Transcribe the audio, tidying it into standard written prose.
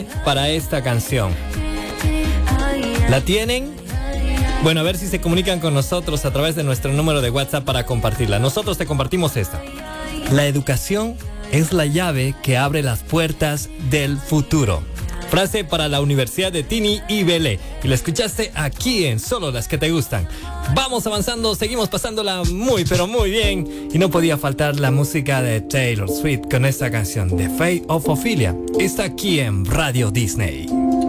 para esta canción. ¿La tienen? Bueno, a ver si se comunican con nosotros a través de nuestro número de WhatsApp para compartirla. Nosotros te compartimos esta. La educación es la llave que abre las puertas del futuro. Frase para la Universidad de Tini y Belé. Y la escuchaste aquí en Solo las que te gustan. Vamos avanzando, seguimos pasándola muy, pero muy bien. Y no podía faltar la música de Taylor Swift con esta canción, The Fate of Ophelia. Está aquí en Radio Disney.